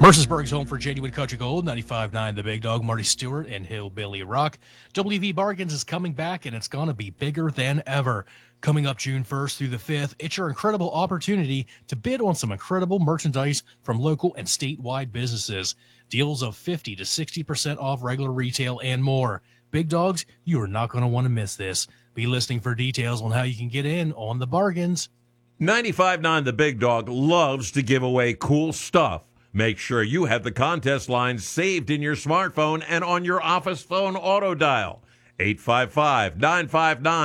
Mercersburg's home for genuine country gold, 95.9 The Big Dog, Marty Stewart, and Hillbilly Rock. WV Bargains is coming back, and it's going to be bigger than ever. Coming up June 1st through the 5th, it's your incredible opportunity to bid on some incredible merchandise from local and statewide businesses. Deals of 50 to 60% off regular retail and more. Big Dogs, you are not going to want to miss this. Be listening for details on how you can get in on the bargains. 95.9 The Big Dog loves to give away cool stuff. Make sure you have the contest lines saved in your smartphone and on your office phone auto dial. 855-959